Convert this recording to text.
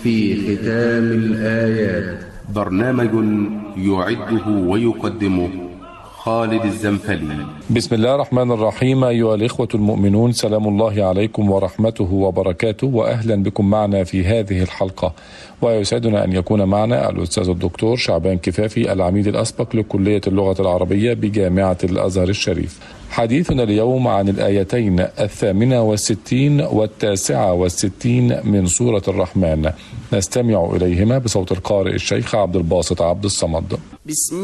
في ختام الآيات، برنامج يعده ويقدمه خالد الزنفلي. بسم الله الرحمن الرحيم. أيها الإخوة المؤمنون، سلام الله عليكم ورحمته وبركاته، وأهلا بكم معنا في هذه الحلقة. ويسعدنا أن يكون معنا الأستاذ الدكتور شعبان كفافي، العميد الأسبق لكلية اللغة العربية بجامعة الأزهر الشريف. حديثنا اليوم عن الآيتين 68 و69 من سورة الرحمن، نستمع إليهما بصوت القارئ الشيخ عبد الباسط عبد الصمد. بسم